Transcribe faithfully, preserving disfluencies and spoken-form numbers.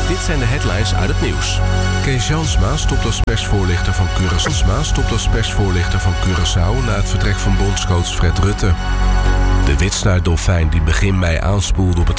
Dit zijn de headlines uit het nieuws. Kees Jansma stopt als persvoorlichter van Curaçao. Jansma stopt als persvoorlichter van Curaçao na het vertrek van bondscoach Fred Rutte. De witsnuitdolfijn die begin mei aanspoelde op het